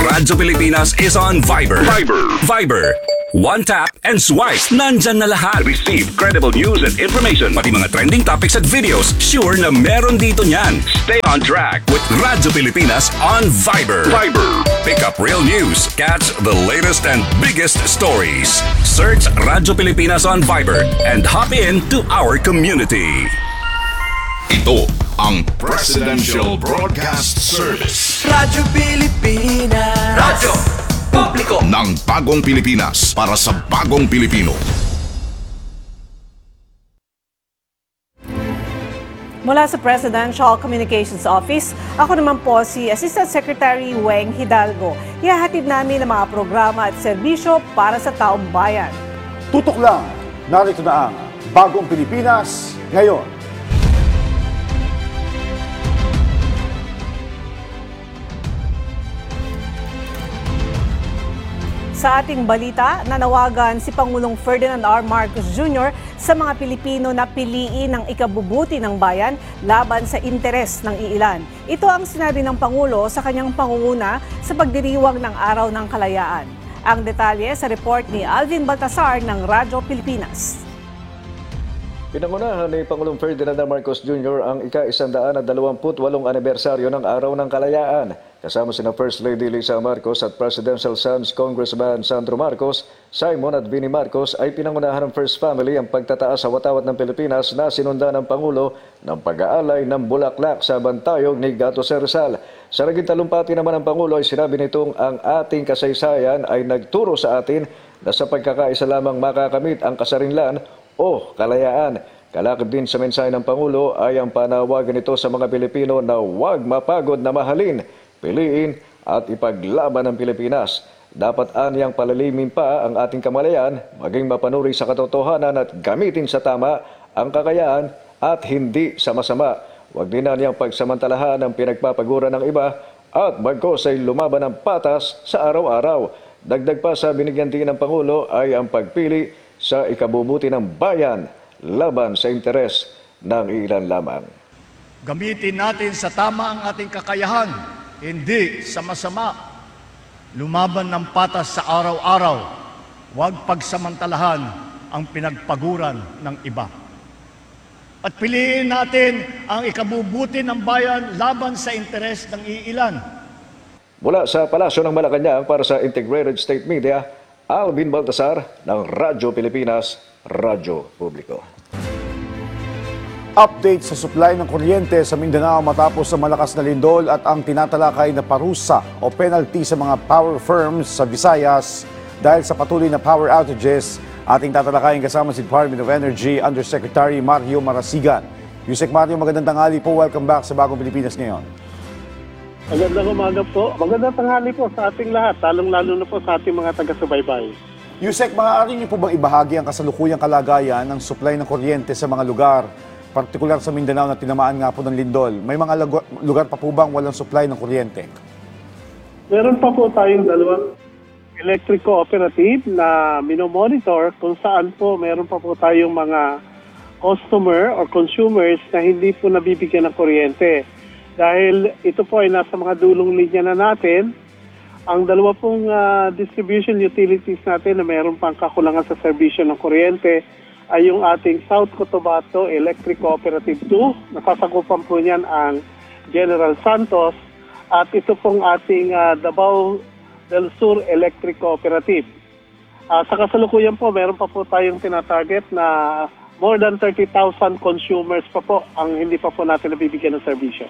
Radyo Pilipinas is on Viber. Viber. One tap and swipe. Nandyan na lahat. Receive credible news and information. Pati mga trending topics at videos. Sure na meron dito niyan. Stay on track with Radyo Pilipinas on Viber. Pick up real news. Catch the latest and biggest stories. Search Radyo Pilipinas on Viber and hop in to our community. Ito ang Presidential Broadcast Service. Radyo Pilipinas. Radyo Publiko ng bagong Pilipinas para sa bagong Pilipino. Mula sa Presidential Communications Office, ako naman po si Assistant Secretary Weng Hidalgo. Ihahatid namin ang mga programa at serbisyo para sa taong bayan. Tutok lang, narito na ang bagong Pilipinas ngayon. Sa ating balita, nanawagan si Pangulong Ferdinand R. Marcos Jr. sa mga Pilipino na piliin ang ikabubuti ng bayan laban sa interes ng iilan. Ito ang sinabi ng Pangulo sa kanyang pangunguna sa pagdiriwang ng Araw ng Kalayaan. Ang detalye sa report ni Alvin Baltasar ng Radyo Pilipinas. Pinangunahan ni Pangulong Ferdinand R. Marcos Jr. ang ika-128 anibersaryo ng Araw ng Kalayaan. Kasama sina First Lady Lisa Marcos at Presidential Sons Congressman Sandro Marcos, Simon at Vinnie Marcos ay pinangunahan ng First Family ang pagtataas sa watawat ng Pilipinas na sinundan ng Pangulo ng pag-aalay ng bulaklak sa bantayog ni Gato Rizal. Sa naging talumpati naman ng Pangulo ay sinabi nitong ang ating kasaysayan ay nagturo sa atin na sa pagkakaisa lamang makakamit ang kasarinlan o kalayaan. Kalakip din sa mensahe ng Pangulo ay ang panawagan nito sa mga Pilipino na huwag mapagod na mahalin, piliin at ipaglaban ng Pilipinas. Dapat anyang palalimin pa ang ating kamalayan, maging mapanuri sa katotohanan at gamitin sa tama ang kakayaan at hindi sa masama. Huwag din anyang pagsamantalahan ang pinagpapaguran ng iba at bagkos ay lumaban ng patas sa araw-araw. Dagdag pa sa binigyan din ng Pangulo ay ang pagpili sa ikabubuti ng bayan laban sa interes ng ilan lamang. Gamitin natin sa tama ang ating kakayahan, hindi sa masama. Lumaban ng patas sa araw-araw, huwag pagsamantalahan ang pinagpaguran ng iba. At piliin natin ang ikabubuti ng bayan laban sa interes ng iilan. Mula sa Palasyo ng Malacanang para sa Integrated State Media, Alvin Baltasar ng Radyo Pilipinas, Radyo Publiko. Update sa supply ng kuryente sa Mindanao matapos sa malakas na lindol at ang tinatalakay na parusa o penalty sa mga power firms sa Visayas dahil sa patuloy na power outages. Ating tatalakayin kasama si Department of Energy Undersecretary Mario Marasigan. Yusek Mario, magandang tanghali po. Welcome back sa Bagong Pilipinas ngayon. Magandang umaga po. Magandang tanghali po sa ating lahat, lalong-lalo na po sa ating mga taga-subaybay. Yusek, maaari niyo po bang ibahagi ang kasalukuyang kalagayan ng supply ng kuryente sa mga lugar, partikular sa Mindanao na tinamaan nga po ng lindol? May mga lugar pa po bang walang supply ng kuryente? Meron pa po tayong dalawang electric cooperative na minomonitor kung saan po meron pa po tayong mga customer or consumers na hindi po nabibigyan ng kuryente. Dahil ito po ay nasa mga dulong linya na natin, ang dalawa pong distribution utilities natin na meron pang kakulangan sa serbisyo ng kuryente ay yung ating South Cotabato Electric Cooperative 2. Nasasakupan po niyan ang General Santos at ito pong ating Davao del Sur Electric Cooperative. Sa kasalukuyan po, meron pa po tayong tinatarget na more than 30,000 consumers pa po ang hindi pa po natin nabibigyan ng serbisyo.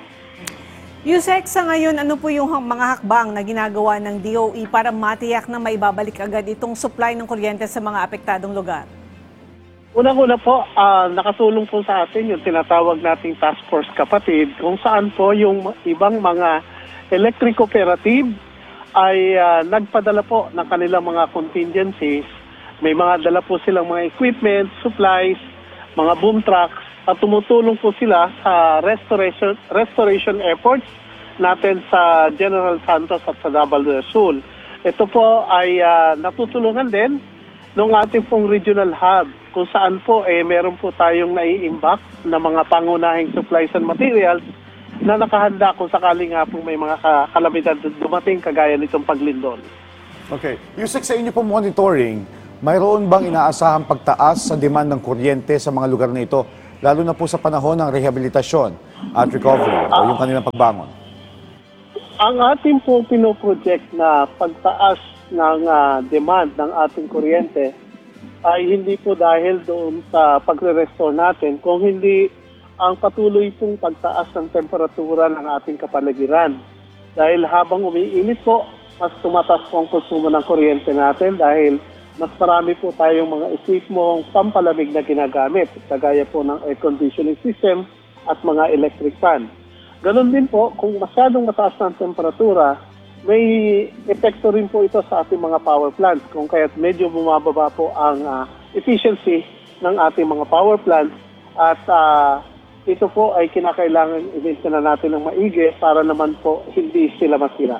Yusek, sa ngayon, ano po yung mga hakbang na ginagawa ng DOE para matiyak na maibabalik agad itong supply ng kuryente sa mga apektadong lugar? Unang-una po, nakatulong po sa atin yung tinatawag nating Task Force Kapatid kung saan po yung ibang mga electric cooperative ay nagpadala po ng kanilang mga contingencies. May mga dala po silang mga equipment, supplies, mga boom trucks at tumutulong po sila sa restoration efforts natin sa General Santos at sa Davao del Sur. Ito po ay natutulungan din ng ating pong regional hub kung saan po meron po tayong nai-imbak na mga pangunahing supplies and materials na nakahanda kung sakali nga po may mga kalamidad dumating kagaya nitong paglindol. Okay. Yusek, sa inyo po monitoring, mayroon bang inaasahang pagtaas sa demand ng kuryente sa mga lugar na ito, lalo na po sa panahon ng rehabilitasyon at recovery o yung kanilang pagbangon? Ang ating po pinoproject na pagtaas ng demand ng ating kuryente ay hindi po dahil doon sa pagre-restore natin, kung hindi ang patuloy pong pagtaas ng temperatura ng ating kapaligiran. Dahil habang umiinit po, mas tumataas po ang konsumo ng kuryente natin dahil mas marami po tayong mga equipmong pampalamig na ginagamit, kagaya po ng air conditioning system at mga electric fan. Ganon din po, kung masyadong mataas ng temperatura, may epekto rin po ito sa ating mga power plants, kung kaya't medyo bumababa po ang efficiency ng ating mga power plants at ito po ay kinakailangan i-maintain na natin ng maigi para naman po hindi sila masira.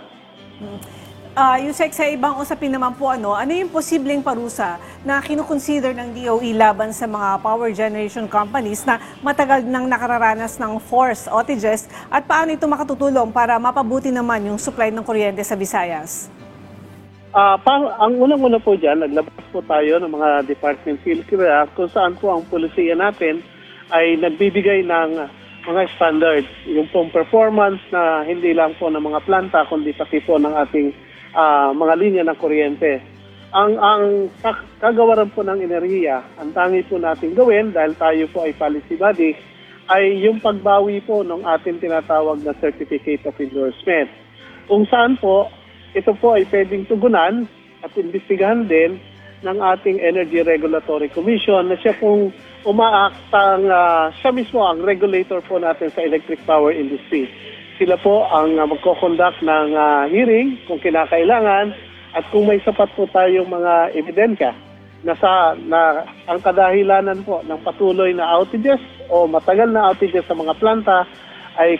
Yusek, sa ibang usapin naman po, ano yung posibleng parusa na kinukonsider ng DOE laban sa mga power generation companies na matagal nang nakararanas ng forced outages at paano ito makatutulong para mapabuti naman yung supply ng kuryente sa Visayas? Ang unang-una po dyan, naglabas po tayo ng mga Department Philcrea kung saan po ang polisiya natin ay nagbibigay ng mga standards, yung pong performance na hindi lang po ng mga planta kundi pati po ng ating mga linya ng kuryente. Ang kagawaran po ng enerhiya, ang tangi po natin gawin dahil tayo po ay policy body, ay yung pagbawi po ng ating tinatawag na Certificate of Endorsement. Kung saan po, ito po ay pwedeng tugunan at imbestigahan din ng ating Energy Regulatory Commission na siya pong umaaktang, siya mismo ang regulator po natin sa electric power industry. Sila po ang magko-conduct ng hearing kung kinakailangan at kung may sapat po tayong mga ebidensya na ang kadahilanan po ng patuloy na outages o matagal na outages sa mga planta ay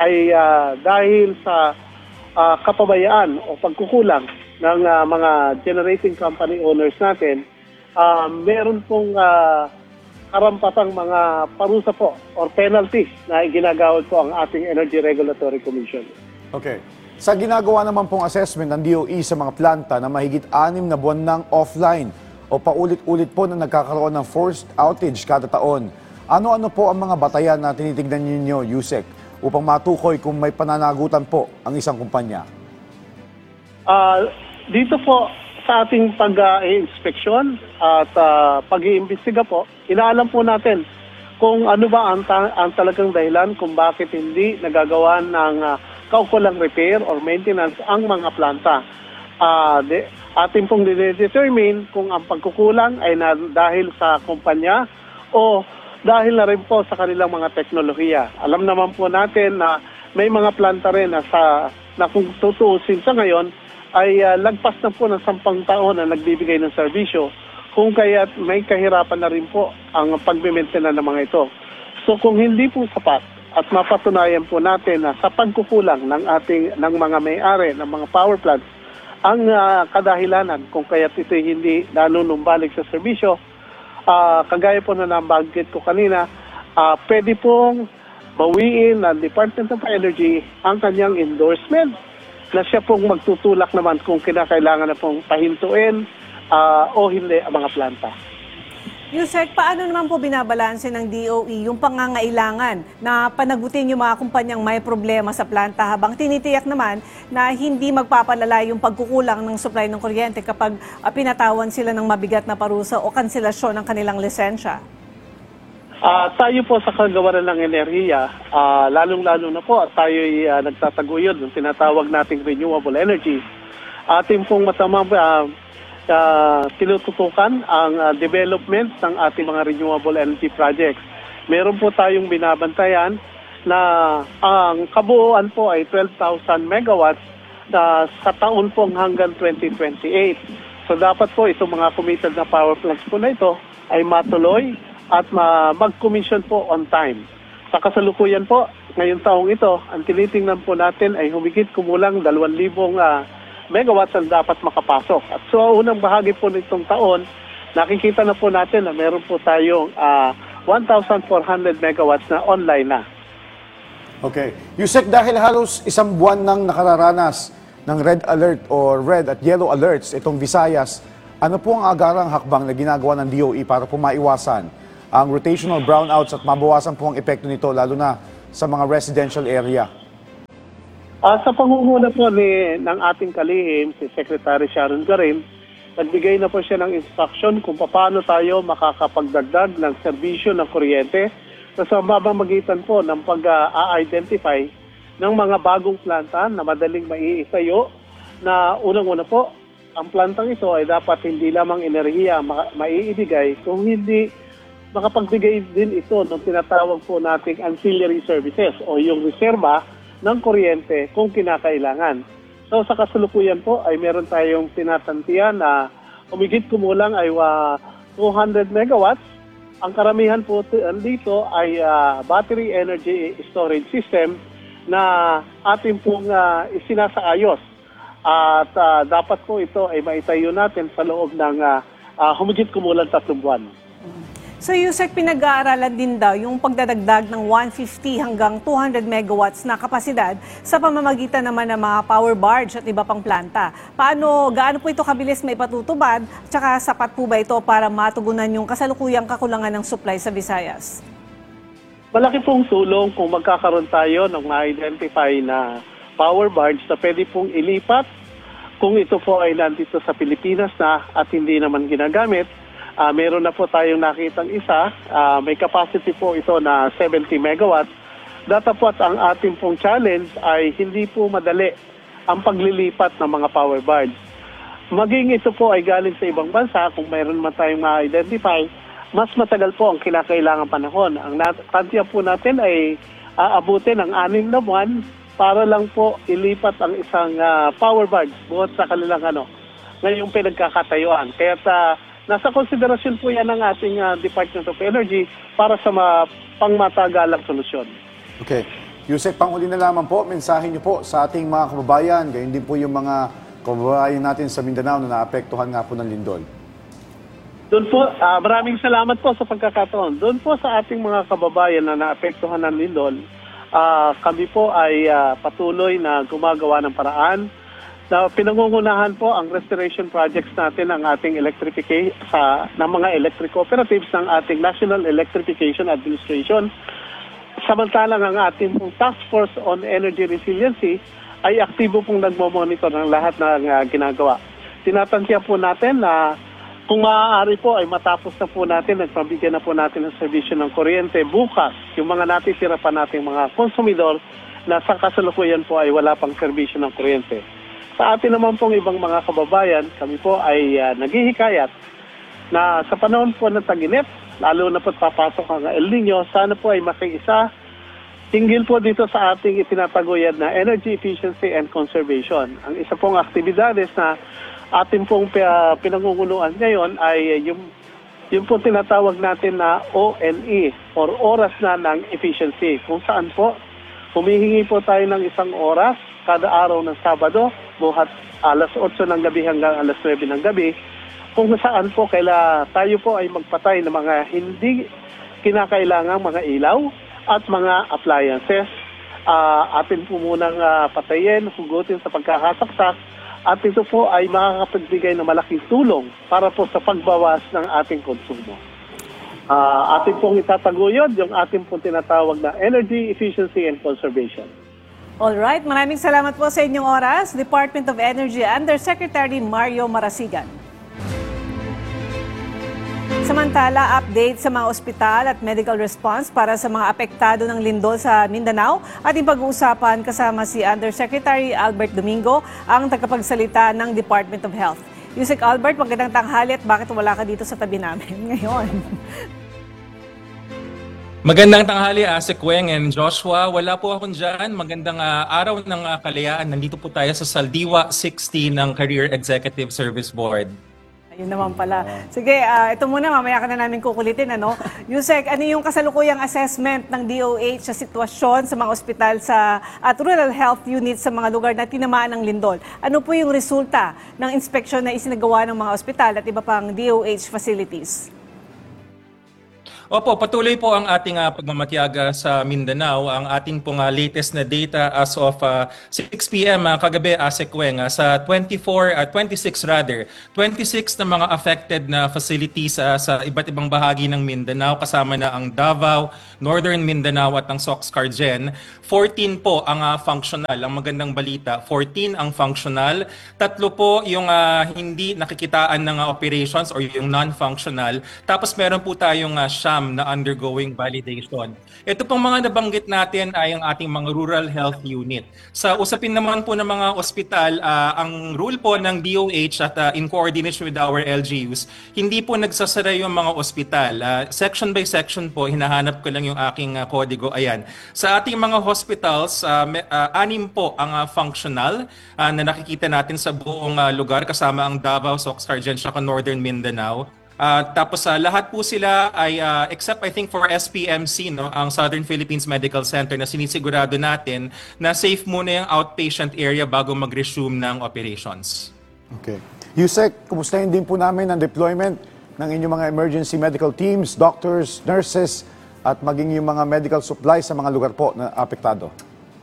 dahil sa kapabayaan o pagkukulang ng mga generating company owners natin, meron pong karampatang mga parusa po or penalty na ginagawad po ang ating Energy Regulatory Commission. Okay. Sa ginagawa naman pong assessment ng DOE sa mga planta na mahigit 6 na buwan ng offline o paulit-ulit po na nagkakaroon ng forced outage kada taon, ano-ano po ang mga batayan na tinitignan ninyo, Yusek, upang matukoy kung may pananagutan po ang isang kumpanya? Dito po sa ating pag-inspeksyon at pag-iimbestiga po, inaalam po natin kung ano ba ang talagang dahilan kung bakit hindi nagagawa ng kaukulang repair or maintenance ang mga planta. Ating pong dinedetermine kung ang pagkukulang ay dahil sa kumpanya o dahil na rin po sa kanilang mga teknolohiya. Alam naman po natin na may mga planta rin na kung tutuusin sa ngayon ay lagpas na po ng 10 taon na nagbibigay ng serbisyo, kung kaya may kahirapan na rin po ang pag-maintain ng mga ito. So kung hindi po sapat at mapatunayan po natin na sa pagkukulang ng mga may-ari ng mga power plants ang kadahilanan kung kaya ito hindi nanunumbalik sa serbisyo, kagaya po na nabanggit ko kanina, pwede pong bawiin ng Department of Energy ang kanyang endorsement na siya pong magtutulak naman kung kinakailangan na pong pahintuin o hindi ang mga planta. Yusek, paano naman po binabalanse ng DOE yung pangangailangan na panagutin yung mga kumpanyang may problema sa planta habang tinitiyak naman na hindi magpapalala yung pagkukulang ng supply ng kuryente kapag pinatawan sila ng mabigat na parusa o kanselasyon ng kanilang lisensya? Tayo po sa kagawaran ng enerhiya, lalong-lalo na po tayo'y nagtataguyod ng tinatawag nating renewable energy. Ating pong matamang tinututukan ang development ng ating mga renewable energy projects. Meron po tayong binabantayan na ang kabuuan po ay 12,000 megawatts sa taon pong hanggang 2028. So dapat po itong mga committed na power plants po na ito ay matuloy at mag-commission po on time. Sa kasalukuyan po, ngayong taong ito, ang tinitingnan po natin ay humigit kumulang 2,000 megawatts ang dapat makapasok. At so, unang bahagi po nitong taon, nakikita na po natin na meron po tayong 1,400 megawatts na online na. Okay. Yusek, dahil halos isang buwan nang nakararanas ng red alert o red at yellow alerts itong Visayas, ano po ang agarang hakbang na ginagawa ng DOE para po maiwasan ang rotational brownouts at mabawasan po ang epekto nito lalo na sa mga residential area? Sa pangunguna po ng ating kalihim, si Secretary Sharon Garin, nagbigay na po siya ng instruction kung paano tayo makakapagdagdag ng serbisyo ng kuryente sa mamamagitan po ng pag-identify ng mga bagong planta na madaling maiitayo na unang-una po, ang plantang ito ay dapat hindi lamang enerhiya maiibigay kung hindi makapagbigay din ito ng tinatawag po nating ancillary services o yung reserba ng kuryente kung kinakailangan. So sa kasalukuyan po ay meron tayong tinatantiyan na umigit kumulang ay 200 megawatts. Ang karamihan po dito ay battery energy storage system na ating pong isinasaayos. At dapat po ito ay maitayo natin sa loob ng humigit kumulang 3 buwan. So Yusek, pinag-aaralan din daw yung pagdadagdag ng 150 hanggang 200 megawatts na kapasidad sa pamamagitan naman ng mga power barge at iba pang planta. Gaano po ito kabilis may patutubad? Tsaka sapat po ba ito para matugunan yung kasalukuyang kakulangan ng supply sa Visayas? Malaki pong tulong kung magkakaroon tayo ng ma-identify na power barge na pwede pong ilipat kung ito po ay nandito sa Pilipinas na at hindi naman ginagamit. Meron na po tayong nakitang isa, may capacity po ito na 70 megawatts. Datapot ang ating pong challenge ay hindi po madali ang paglilipat ng mga power barge. Maging ito po ay galing sa ibang bansa, kung mayroon man tayong ma-identify, mas matagal po ang kinakailangan panahon. Ang tantiya po natin ay aabutin ng 6 na buwan para lang po ilipat ang isang power barge buhat sa kanilang ngayong pinagkakatayuan. Kaya nasa konsiderasyon po yan ng ating Department of Energy para sa pangmatagalang solusyon. Okay. Yusek, panghuli na lamang po, mensahe niyo po sa ating mga kababayan, gayon din po yung mga kababayan natin sa Mindanao na naapektuhan nga po ng lindol. Doon po, maraming salamat po sa pagkakataon. Doon po sa ating mga kababayan na naapektuhan ng lindol, kami po ay patuloy na gumagawa ng paraan na pinangungunahan po ang restoration projects natin ng ating electrification ng mga electric cooperatives ng ating National Electrification Administration. Samantalang ang ating Task Force on Energy Resiliency ay aktibo pong nagmo-monitor ng lahat ng ginagawa. Tinatansya po natin na kung maaari po ay matapos na po natin, nagpabigyan na po natin ng serbisyo ng kuryente bukas, yung mga natitira pa nating mga konsumidor na sa kasalukuyan po ay wala pang serbisyo ng kuryente. Sa atin naman pong ibang mga kababayan, kami po ay naghihikayat na sa panahon po ng tag-init, lalo na po papasok ang El Nino, sana po ay makiisa hinggil po dito sa ating itinataguyod na energy efficiency and conservation. Ang isa pong aktibidades na ating pong pinangunguluan ngayon ay yung po tinatawag natin na ONE or Oras na ng Efficiency, kung saan po humihingi po tayo ng 1 oras kada araw ng Sabado, buhat alas 8 ng gabi hanggang alas 9 ng gabi, kung saan po tayo po ay magpatay ng mga hindi kinakailangang mga ilaw at mga appliances. Atin po munang patayin, hugutin sa pagkakasaksak, at ito po ay makakapagbigay ng malaking tulong para po sa pagbawas ng ating konsumo. Atin pong itataguyod yung ating pong tinatawag na energy efficiency and conservation. Alright, maraming salamat po sa inyong oras, Department of Energy Undersecretary Mario Marasigan. Samantala, update sa mga ospital at medical response para sa mga apektado ng lindol sa Mindanao. Ating pag-uusapan kasama si Undersecretary Albert Domingo, ang tagapagsalita ng Department of Health. Yusek Albert, magandang tanghali at bakit wala ka dito sa tabi namin ngayon? Magandang tanghali, Asik Weng and Joshua. Wala po ako dyan. Magandang araw ng kalayaan. Nandito po tayo sa Saldiwa 60 ng Career Executive Service Board. Ayun naman pala. Sige, ito muna, mamaya ka na namin kukulitin. Yusek, ano yung kasalukuyang assessment ng DOH sa sitwasyon sa mga ospital at rural health units sa mga lugar na tinamaan ng lindol? Ano po yung resulta ng inspeksyon na isinagawa ng mga ospital at iba pang DOH facilities? Opo, patuloy po ang ating pagmamatiyaga sa Mindanao. Ang ating pong latest na data as of 6 p.m. Kagabi, Asek Weng, sa 26 na mga affected na facilities sa iba't ibang bahagi ng Mindanao, kasama na ang Davao, Northern Mindanao at ang Sox-Cargen. 14 po ang functional. Ang magandang balita, 14 ang functional. 3 po yung hindi nakikitaan ng operations or yung non-functional. Tapos meron po tayong siyam na undergoing validation. Ito pong mga nabanggit natin ay ang ating mga rural health unit. Sa usapin naman po ng mga ospital, ang rule po ng DOH at in coordination with our LGUs, hindi po nagsasara yung mga ospital. Section by section po, hinahanap ko lang yung aking kodigo. Ayan. Sa ating mga hospitals, 6 po ang functional na nakikita natin sa buong lugar kasama ang Davao, Sox-Cargen, at Northern Mindanao. Tapos lahat po sila ay except I think for SPMC, no, ang Southern Philippines Medical Center, na sinisigurado natin na safe muna yung outpatient area bago mag-resume ng operations. Okay. Yusek, kumustahin din po namin ang deployment ng inyong mga emergency medical teams, doctors, nurses, at maging yung mga medical supplies sa mga lugar po na apektado.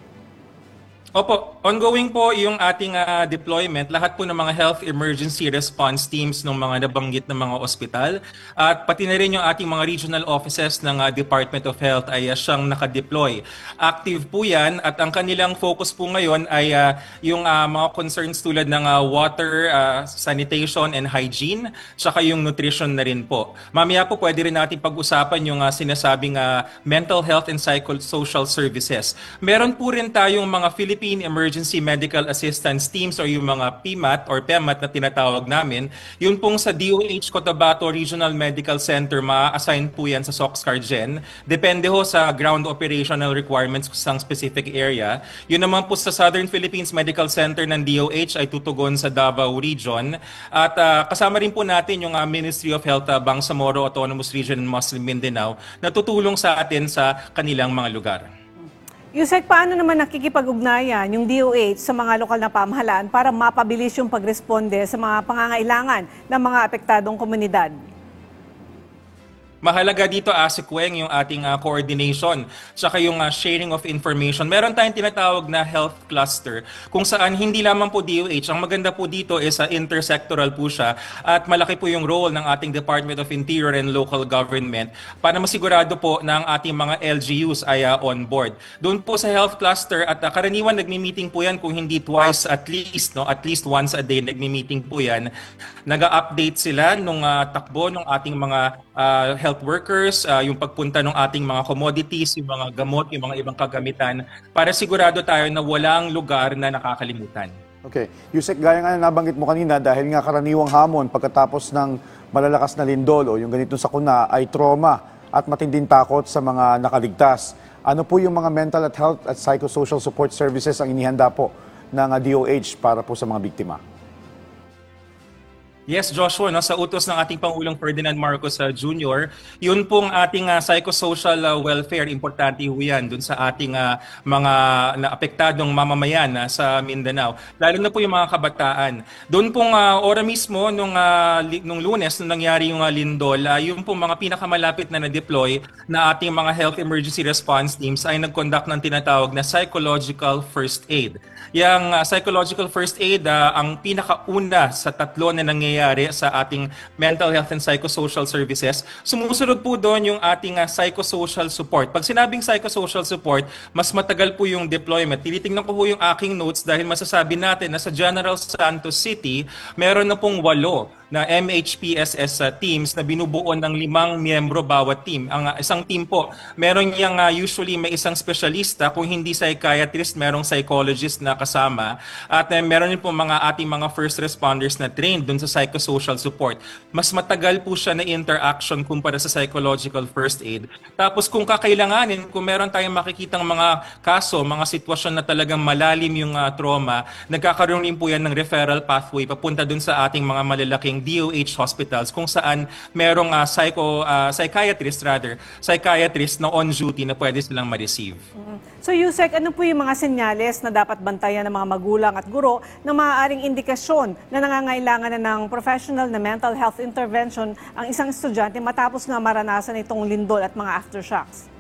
Opo, ongoing po yung ating deployment, lahat po ng mga health emergency response teams ng mga nabanggit na mga ospital, at pati na rin yung ating mga regional offices ng Department of Health ay siyang nakadeploy. Active po yan at ang kanilang focus po ngayon ay yung mga concerns tulad ng water, sanitation and hygiene, tsaka yung nutrition na rin po. Mamaya po pwede rin natin pag-usapan yung sinasabing mental health and psychosocial services. Meron po rin tayong mga Philippine Emergency Medical Assistance Teams o yung mga PMAT or PEMAT na tinatawag namin. Yun pong sa DOH Cotabato Regional Medical Center, ma-assign po yan sa Sox-Cargen. Depende ho sa ground operational requirements sa specific area. Yun naman po sa Southern Philippines Medical Center ng DOH ay tutugon sa Davao Region. At kasama rin po natin yung Ministry of Health Bangsamoro Autonomous Region and Muslim Mindanao na tutulong sa atin sa kanilang mga lugar. Yusek, paano naman nakikipag-ugnayan yung DOH sa mga lokal na pamahalaan para mapabilis yung pagresponde sa mga pangangailangan ng mga apektadong komunidad? Mahalaga dito, Asek Weng, yung ating coordination tsaka yung sharing of information. Meron tayong tinatawag na health cluster kung saan hindi lamang po DOH. Ang maganda po dito is intersectoral po siya at malaki po yung role ng ating Department of Interior and Local Government para masigurado po na ang ating mga LGUs ay on board. Doon po sa health cluster at karaniwan nagmi-meeting po yan kung hindi twice at least, no, at least once a day nagmi-meeting po yan. Nag-update sila nung takbo ng ating mga health workers, yung pagpunta ng ating mga commodities, yung mga gamot, yung mga ibang kagamitan, para sigurado tayo na walang lugar na nakakalimutan. Okay. Yusek, gaya nga nabanggit mo kanina, dahil nga karaniwang hamon pagkatapos ng malalakas na lindol o yung ganito sakuna ay trauma at matinding takot sa mga nakaligtas. Ano po yung mga mental at health at psychosocial support services ang inihanda po ng DOH para po sa mga biktima? Yes, Joshua, no, sa utos ng ating Pangulong Ferdinand Marcos Jr., yun pong ating psychosocial welfare, importante ho yan dun sa ating mga naapektadong mamamayan sa Mindanao. Lalo na po yung mga kabataan. Doon pong ora mismo, nung Lunes, nung nangyari yung lindol, yung pong mga pinakamalapit na na-deploy na ating mga health emergency response teams ay nag-conduct ng tinatawag na psychological first aid. Yung psychological first aid, ang pinakauna sa tatlo na nangyayari sa ating mental health and psychosocial services. Sumusunod po doon yung ating psychosocial support. Pag sinabing psychosocial support, mas matagal po yung deployment. Tinitingnan ko po yung aking notes dahil masasabi natin na sa General Santos City, meron na pong 8 na MHPSS teams na binubuo ng 5 miyembro bawat team. Ang isang team po, meron yang usually may isang specialista, kung hindi psychiatrist, merong psychologist na kasama. At meron din po mga ating mga first responders na trained dun sa psychosocial support. Mas matagal po siya na interaction kumpara sa psychological first aid. Tapos kung kakailanganin, kung meron tayong makikitang mga kaso, mga sitwasyon na talagang malalim yung trauma, nagkakaroon rin po yan ng referral pathway papunta dun sa ating mga malalaking ating DOH hospitals kung saan merong psychiatrist na on duty na pwede silang ma-receive. So Yusek, ano po yung mga senyales na dapat bantayan ng mga magulang at guro na maaaring indikasyon na nangangailangan na ng professional na mental health intervention ang isang estudyante matapos nga maranasan itong lindol at mga aftershocks?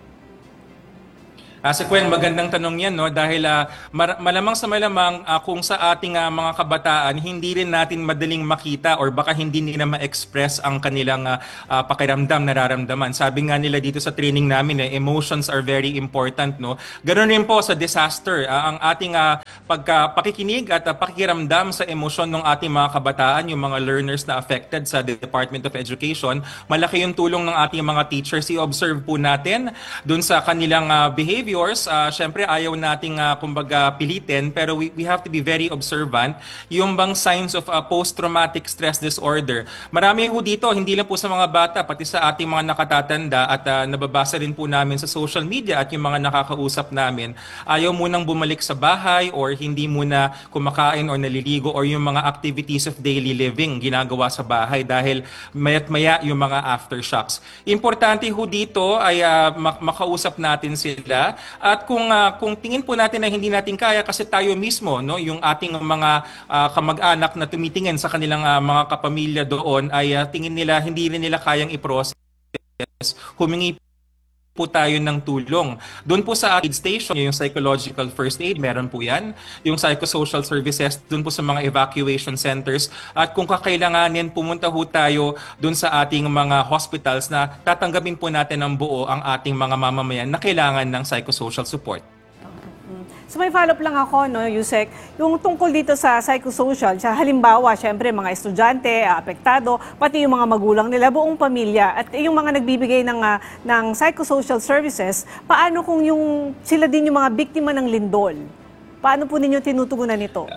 Si Gwen, magandang tanong yan, no? Dahil malamang sa malamang kung sa ating mga kabataan, hindi rin natin madaling makita or baka hindi nila ma-express ang kanilang pakiramdam, nararamdaman. Sabi nga nila dito sa training namin, emotions are very important. No? Ganun rin po sa disaster. Ang ating pakikinig at pakikiramdam sa emosyon ng ating mga kabataan, yung mga learners na affected sa Department of Education, malaki yung tulong ng ating mga teachers. I-observe po natin dun sa kanilang behavior. Syempre ayaw nating kumbaga pilitin, pero we have to be very observant. Yung bang signs of post-traumatic stress disorder. Marami ho dito, hindi lang po sa mga bata, pati sa ating mga nakatatanda at nababasa rin po namin sa social media at yung mga nakakausap namin. Ayaw munang bumalik sa bahay or hindi muna kumakain or naliligo or yung mga activities of daily living ginagawa sa bahay dahil maya't maya yung mga aftershocks. Importante ho dito ay makausap natin sila. At kung tingin po natin na hindi natin kaya kasi tayo mismo, no, yung ating mga kamag-anak na tumitingin sa kanilang mga kapamilya doon ay tingin nila hindi rin nila kayang i-process, humingi po tayo ng tulong. Doon po sa aid station, yung psychological first aid, meron po yan. Yung psychosocial services, doon po sa mga evacuation centers. At kung kakailanganin, pumunta ho tayo doon sa ating mga hospitals na tatanggapin po natin ng buo ang ating mga mamamayan na kailangan ng psychosocial support. So may follow-up lang ako, no, Yusek, yung tungkol dito sa psychosocial, sa halimbawa, syempre mga estudyante, apektado, pati yung mga magulang nila, buong pamilya, at yung mga nagbibigay ng psychosocial services, paano kung yung sila din yung mga biktima ng lindol? Paano po ninyo tinutugunan ito?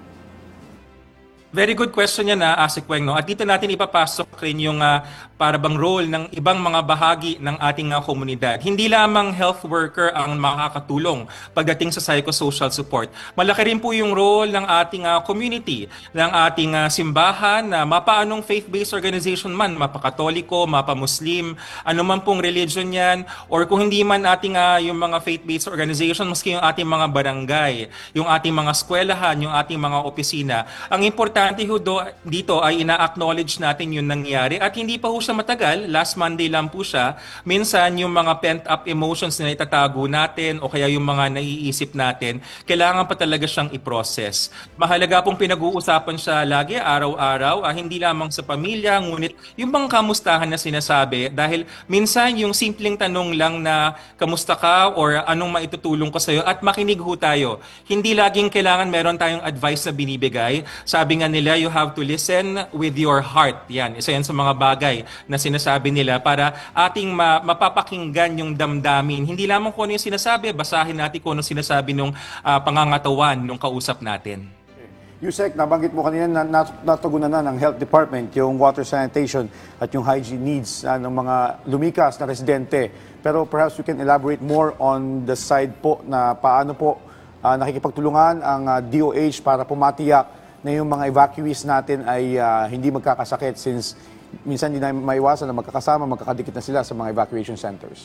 Very good question yan, Asik Weng, no? At dito natin ipapasok rin yung para bang role ng ibang mga bahagi ng ating komunidad. Hindi lamang health worker ang makakatulong pagdating sa psychosocial support. Malaki rin po yung role ng ating community, ng ating simbahan, na mapaanong faith-based organization man, mapakatoliko, mapamuslim, ano man pong religion yan, or kung hindi man ating yung mga faith-based organization, maski yung ating mga barangay, yung ating mga eskwelahan, yung ating mga opisina. Ang importante dito ay ina-acknowledge natin yung nangyari at hindi pa ho siya matagal, last Monday lang po siya. Minsan yung mga pent-up emotions na itatago natin o kaya yung mga naiisip natin, kailangan pa talaga siyang i-process. Mahalaga pong pinag-uusapan siya lagi, araw-araw, hindi lamang sa pamilya, ngunit yung bang kamustahan na sinasabi dahil minsan yung simpleng tanong lang na kamusta ka or anong maitutulong ko sa'yo at makinig ho tayo. Hindi laging kailangan meron tayong advice na binibigay. Sabi nga nila, you have to listen with your heart. Yan, isa yan sa mga bagay na sinasabi nila para ating mapapakinggan yung damdamin. Hindi lamang kung ano yung sinasabi, basahin natin kung ano sinasabi ng pangangatawan ng kausap natin. Yusek, nabanggit mo kanina na natugunan na ng Health Department yung water sanitation at yung hygiene needs ng mga lumikas na residente. Pero perhaps we can elaborate more on the side po na paano po nakikipagtulungan ang DOH para pumatiyak na yung mga evacuees natin ay hindi magkakasakit since minsan hindi na maiwasan na magkakasama, magkakadikit na sila sa mga evacuation centers.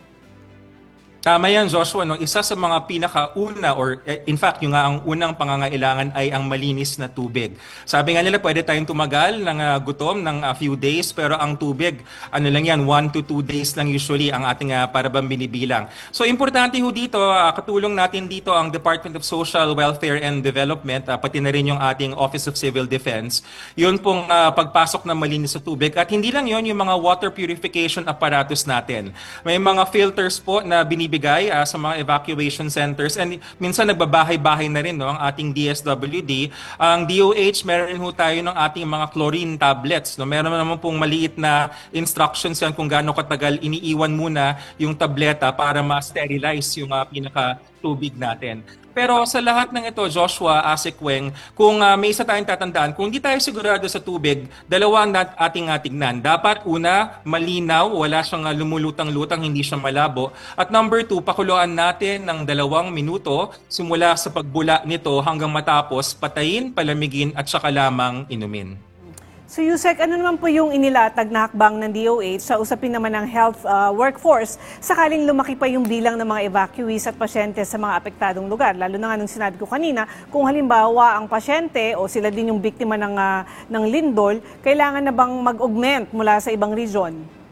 Tama yan, Joshua. No? Isa sa mga pinakauna or in fact, yung ang unang pangangailangan ay ang malinis na tubig. Sabi nga nila, pwede tayong tumagal ng gutom ng few days, pero ang tubig, ano lang yan, 1 to 2 days lang usually ang ating para bang binibilang. So importante ho dito, katulong natin dito ang Department of Social Welfare and Development, pati na rin yung ating Office of Civil Defense. Yun pong pagpasok ng malinis na tubig. At hindi lang yun, yung mga water purification apparatus natin. May mga filters po na binibigay sa mga evacuation centers and minsan nagbabahay-bahay na rin no, ang ating DSWD. Ang DOH, meron ho tayo ng ating mga chlorine tablets. No? Meron naman pong maliit na instructions yan kung gaano katagal iniiwan muna yung tableta para ma-sterilize yung pinaka-tubig natin. Pero sa lahat ng ito, Joshua, Asik Weng, kung may isa tayong tatandaan, kung hindi tayo sigurado sa tubig, dalawang ating tignan. Dapat una, malinaw, wala siyang lumulutang-lutang, hindi siya malabo. At number 2, pakuluan natin ng 2 minuto simula sa pagbula nito hanggang matapos, patayin, palamigin at saka lamang inumin. So Yusek, ano naman po yung inilatag na hakbang ng DOH sa usapin naman ng health workforce sakaling lumaki pa yung bilang ng mga evacuees at pasyente sa mga apektadong lugar? Lalo na nga nung sinabi ko kanina, kung halimbawa ang pasyente o sila din yung biktima ng lindol, kailangan na bang mag-augment mula sa ibang region?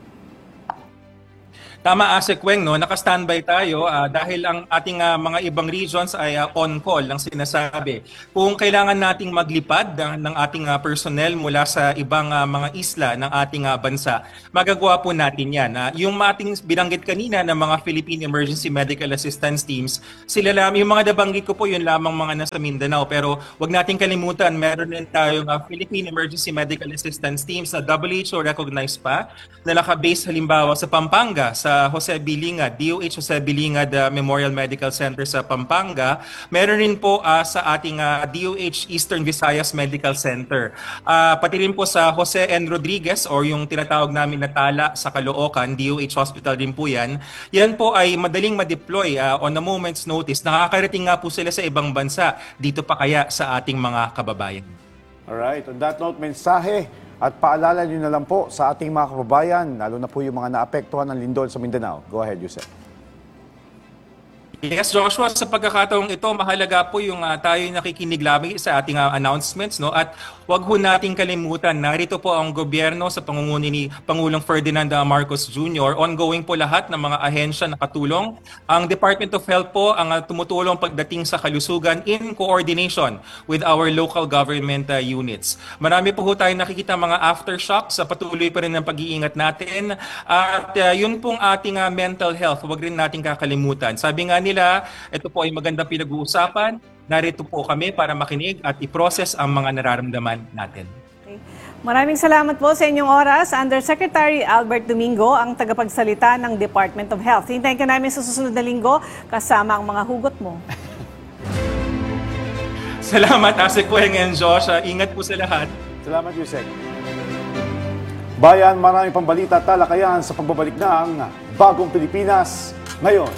Tama, Asek Weng, no? Naka-standby tayo dahil ang ating mga ibang regions ay on-call ang sinasabi. Kung kailangan nating maglipad ng ating personnel mula sa ibang mga isla ng ating bansa, magagawa po natin yan. Yung ating binanggit kanina ng mga Philippine Emergency Medical Assistance Teams, sila lang, yung mga nabanggit ko po, yun lamang mga nasa Mindanao. Pero wag nating kalimutan, meron din tayong Philippine Emergency Medical Assistance Teams na WHO recognized pa, na naka-base halimbawa sa Pampanga, sa Jose Bilingad, DOH Jose Bilingad Memorial Medical Center sa Pampanga. Meron rin po sa ating DOH Eastern Visayas Medical Center. Pati rin po sa Jose N. Rodriguez or yung tinatawag namin na Tala sa Caloocan, DOH Hospital din po yan. Yan po ay madaling ma-deploy on a moment's notice. Nakakarating nga po sila sa ibang bansa. Dito pa kaya sa ating mga kababayan. Alright, on that note, mensahe at paalala nyo na lang po sa ating mga kababayan, lalo na po yung mga naapektuhan ng lindol sa Mindanao. Go ahead, Yusef. Yes, Joshua, sa pagkakataong ito, mahalaga po yung tayo nakikinig lamang sa ating announcements, no? At wag ho nating kalimutan, narito po ang gobyerno sa pangunguna ni Pangulong Ferdinand Marcos Jr. Ongoing po lahat ng mga ahensya na katulong. Ang Department of Health po ang tumutulong pagdating sa kalusugan in coordination with our local government units. Marami po tayo nakikita mga aftershocks, sa patuloy pa rin ng pag-iingat natin. At yun pong ating mental health, wag rin nating kakalimutan. Sabi nga nila, ito po ay magandang pinag-uusapan. Narito po kami para makinig at i-process ang mga nararamdaman natin. Okay. Maraming salamat po sa inyong oras. Undersecretary Albert Domingo, ang tagapagsalita ng Department of Health. Hintayin ka namin sa susunod na linggo kasama ang mga hugot mo. Salamat, Asek Weng and Josh. Ingat po sa lahat. Salamat, Yusek. Bayan, maraming pambalita at talakayan sa pagbabalik ng Bagong Pilipinas ngayon.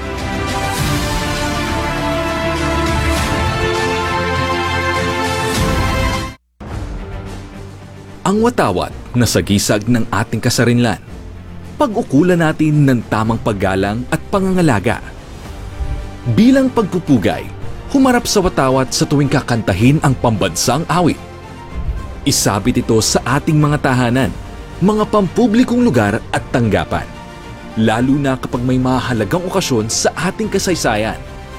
Ang watawat na sagisag ng ating kasarinlan. Pag-ukulan natin ng tamang paggalang at pangangalaga. Bilang pagpupugay, humarap sa watawat sa tuwing kakantahin ang pambansang awit. Isabit ito sa ating mga tahanan, mga pampublikong lugar at tanggapan. Lalo na kapag may mahalagang okasyon sa ating kasaysayan.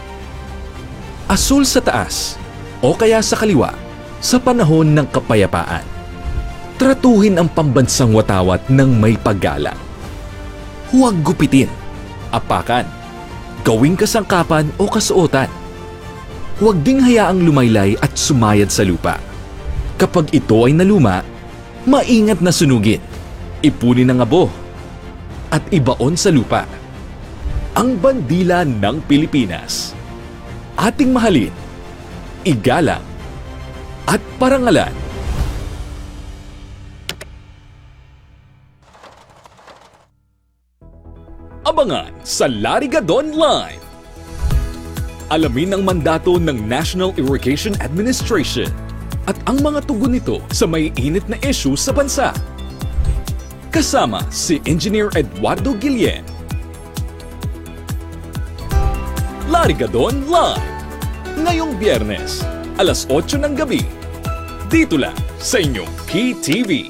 Asul sa taas o kaya sa kaliwa sa panahon ng kapayapaan. Tratuhin ang pambansang watawat ng may paggalang. Huwag gupitin, apakan, gawing kasangkapan o kasuotan. Huwag ding hayaang lumaylay at sumayad sa lupa. Kapag ito ay naluma, maingat na sunugin, ipunin ng abo, at ibaon sa lupa. Ang bandila ng Pilipinas. Ating mahalin, igalang, at parangalan. Abangan sa Larigadon Live. Alamin ang mandato ng National Irrigation Administration at ang mga tugon nito sa may init na issue sa bansa. Kasama si Engineer Eduardo Guillen. Larigadon Live. Ngayong Biyernes, alas 8 ng gabi. Dito lang sa inyong PTV.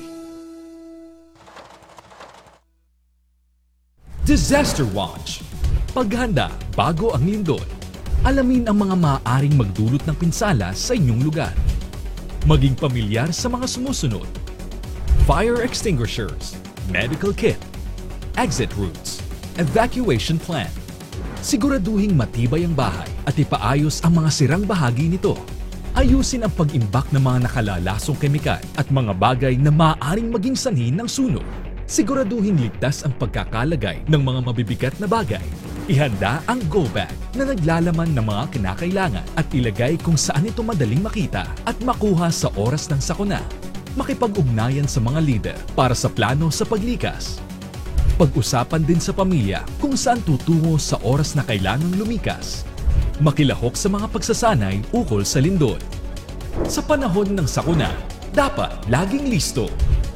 Disaster Watch. Paghanda bago ang lindol. Alamin ang mga maaaring magdulot ng pinsala sa inyong lugar. Maging pamilyar sa mga sumusunod. Fire extinguishers, medical kit, exit routes, evacuation plan. Siguraduhing matibay ang bahay at ipaayos ang mga sirang bahagi nito. Ayusin ang pag-imbak ng mga nakalalasong kemikal at mga bagay na maaaring maging sanhi ng sunog. Siguraduhin ligtas ang pagkakalagay ng mga mabibigat na bagay. Ihanda ang go bag na naglalaman ng mga kinakailangan at ilagay kung saan ito madaling makita at makuha sa oras ng sakuna. Makipag-ugnayan sa mga leader para sa plano sa paglikas. Pag-usapan din sa pamilya kung saan tutungo sa oras na kailangang lumikas. Makilahok sa mga pagsasanay ukol sa lindol. Sa panahon ng sakuna, dapat laging listo.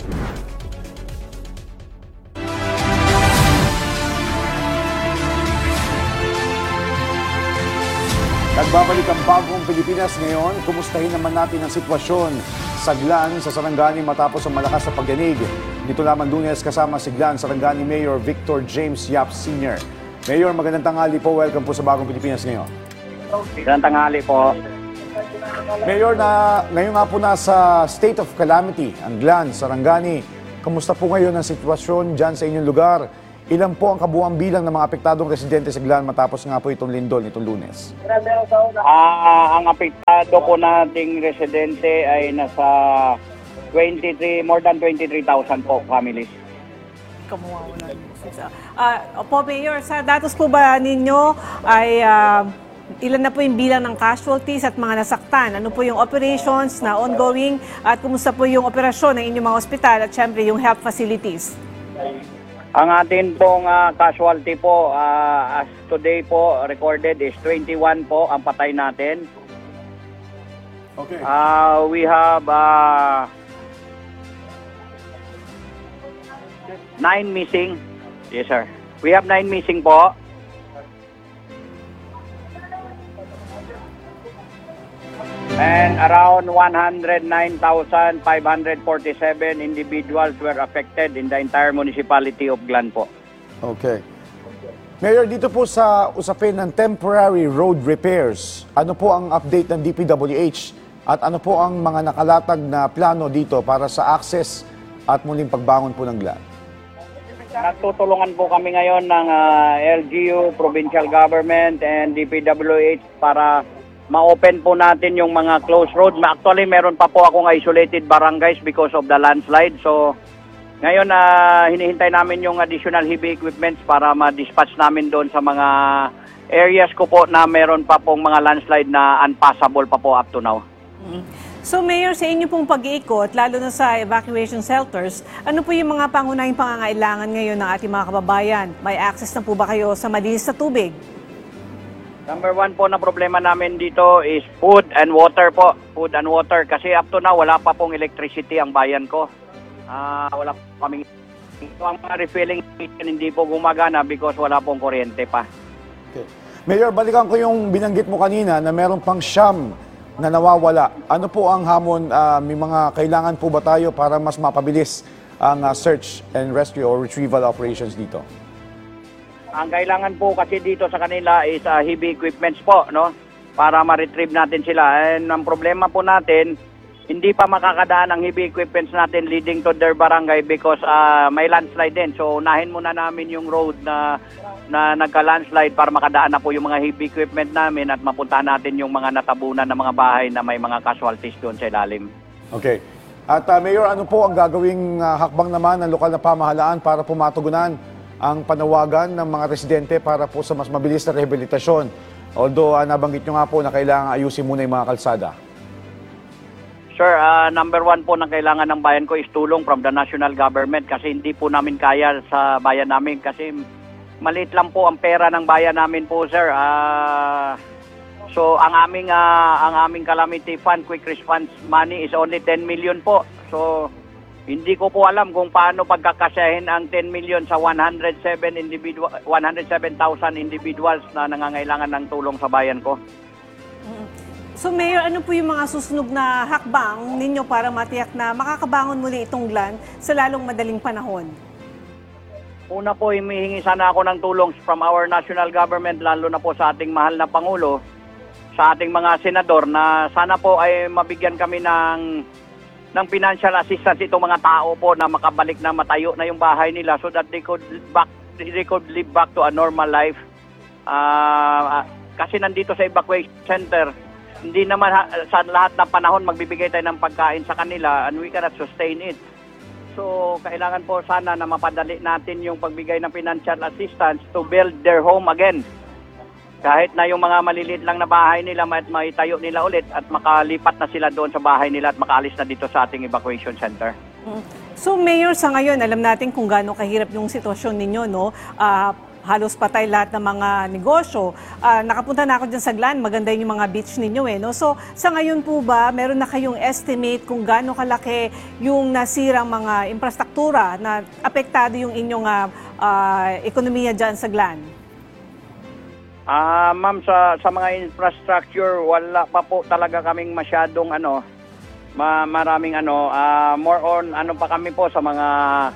Nagbabalik ang bagong Pilipinas ngayon. Kumustahin naman natin ang sitwasyon sa Glan sa Sarangani matapos ang malakas na pagyanig. Dito lamang Lunes kasama si Glan Sarangani Mayor Victor James Yap Sr. Mayor, magandang tanghali po. Welcome po sa bagong Pilipinas ngayon. Magandang tanghali po. Mayor, ngayon nga po nasa state of calamity ang Glan Sarangani. Kamusta po ngayon ang sitwasyon dyan sa inyong lugar? Ilan po ang kabuuang bilang ng mga apektadong residente sa Glan matapos nga po itong lindol nitong Lunes? Ang apektado po nating residente ay nasa more than 23,000 po families. Opo, Mayor, sa datos po ba ninyo ay ilan na po yung bilang ng casualties at mga nasaktan? Ano po yung operations na ongoing at kumusta po yung operasyon ng inyong mga ospital at syempre yung health facilities? Ang atin pong casualty po as today po recorded is 21 po ang patay natin. Okay. We have 9 missing. Yes, sir. We have 9 missing po. And around 109,547 individuals were affected in the entire municipality of Glan po. Okay. Mayor, dito po sa usapin ng temporary road repairs, ano po ang update ng DPWH at ano po ang mga nakalatag na plano dito para sa access at muling pagbangon po ng Glan? Nagtutulungan po kami ngayon ng LGU, provincial government, and DPWH para ma-open po natin yung mga closed road. Actually, meron pa po akong isolated barangays because of the landslide. So, ngayon hinihintay namin yung additional heavy equipments para ma-dispatch namin doon sa mga areas ko po na meron pa pong mga landslide na unpassable pa po up to now. So, Mayor, sa inyo pong pag-iikot, lalo na sa evacuation shelters, ano po yung mga pangunahing pangangailangan ngayon ng ating mga kababayan? May access na po ba kayo sa malinis na tubig? Number 1 po na problema namin dito is food and water po. Food and water. Kasi up to now, wala pa pong electricity ang bayan ko. Wala po kaming... Ang mga refilling station hindi po gumagana because wala pong kuryente pa. Okay. Mayor, balikan ko yung binanggit mo kanina na meron pang siyam na nawawala. Ano po ang hamon? May mga kailangan po ba tayo para mas mapabilis ang search and rescue or retrieval operations dito? Ang kailangan po kasi dito sa kanila is heavy equipments po, no? Para ma-retrieve natin sila. And ang problema po natin, hindi pa makakadaan ang heavy equipments natin leading to their barangay because may landslide din. So unahin muna namin yung road na nagka-landslide para makadaan na po yung mga heavy equipment namin at mapuntahan natin yung mga natabunan na mga bahay na may mga casualties doon sa ilalim. Okay. At Mayor, ano po ang gagawing hakbang naman ng lokal na pamahalaan para po matugunan ang panawagan ng mga residente para po sa mas mabilis na rehabilitasyon? Although nabanggit nyo nga po na kailangan ayusin muna yung mga kalsada. Sir, number 1 po na kailangan ng bayan ko is tulong from the national government kasi hindi po namin kaya sa bayan namin kasi maliit lang po ang pera ng bayan namin po, sir. So ang aming calamity fund, quick response money is only 10 million po. So hindi ko po alam kung paano pagkakasyahin ang 10 million sa 107,000 individuals na nangangailangan ng tulong sa bayan ko. So, Mayor, ano po yung mga susunod na hakbang ninyo para matiyak na makakabangon muli itong Glan sa lalong madaling panahon? Una po, humihingi sana ako ng tulong from our national government, lalo na po sa ating mahal na Pangulo, sa ating mga senador, na sana po ay mabigyan kami ng financial assistance itong mga tao po na makabalik na matayo na yung bahay nila so that they could live back to a normal life. Kasi nandito sa evacuation center, hindi naman sa lahat ng panahon magbibigay tayo ng pagkain sa kanila and we cannot sustain it. So, kailangan po sana na mapadali natin yung pagbigay ng financial assistance to build their home again. Kahit na yung mga maliliit lang na bahay nila, maitayo nila ulit at makalipat na sila doon sa bahay nila at makaalis na dito sa ating evacuation center. So, Mayor, sa ngayon, alam natin kung gaano kahirap yung sitwasyon ninyo, no? halos patay lahat ng mga negosyo. Nakapunta na ako dyan sa Glan, maganda yung mga beach ninyo eh. No? So sa ngayon po ba, meron na kayong estimate kung gaano kalaki yung nasirang mga infrastruktura na apektado yung inyong ekonomiya dyan sa Glan? Ma'am, sa mga infrastructure, wala pa po talaga kaming masyadong maraming more on pa kami po sa mga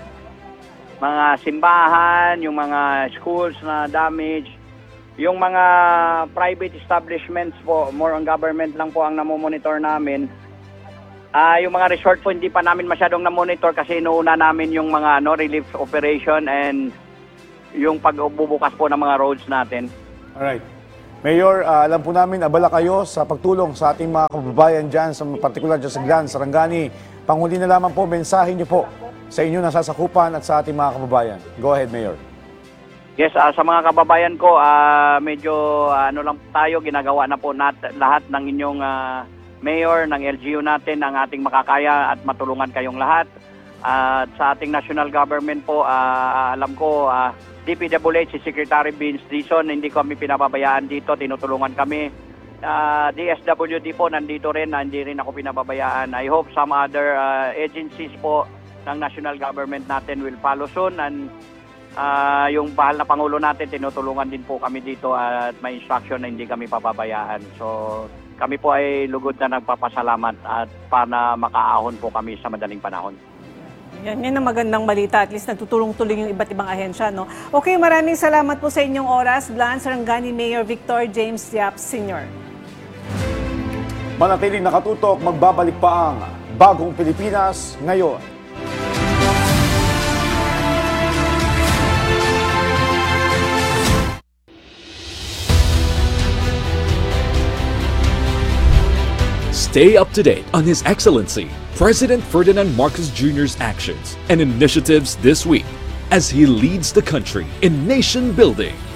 simbahan, yung mga schools na damage, yung mga private establishments po, more on government lang po ang namomonitor namin. Yung mga resort po hindi pa namin masyadong namonitor kasi inuuna namin yung mga relief operation and yung pagbubukas po ng mga roads natin. Alright. Mayor, alam po namin, abala kayo sa pagtulong sa ating mga kababayan dyan, sa partikular dyan sa Glan, Sarangani. Panghuli na lamang po, mensahe niyo po sa inyo nasasakupan at sa ating mga kababayan. Go ahead, Mayor. Yes, sa mga kababayan ko, medyo lang tayo, ginagawa na po lahat ng inyong mayor, ng LGU natin, ang ating makakaya at matulungan kayong lahat. At sa ating national government po, alam ko, DPWH, si Secretary Vince Dizon, hindi kami pinababayaan dito, tinutulungan kami. DSWD po, nandito rin, hindi rin ako pinababayaan. I hope some other agencies po ng national government natin will follow soon. And yung bahal na Pangulo natin, tinutulungan din po kami dito at may instruction na hindi kami pababayaan. So kami po ay lugod na nagpapasalamat at para makaahon po kami sa madaling panahon. Yan ang magandang balita. At least nagtutulong-tuloy yung iba't ibang ahensya, no? Okay, maraming salamat po sa inyong oras. Glan, Sarangani Mayor Victor James Yap Sr. Manatiling nakatutok, magbabalik pa ang Bagong Pilipinas ngayon. Stay up to date on His Excellency President Ferdinand Marcos Jr.'s actions and initiatives this week as he leads the country in nation building.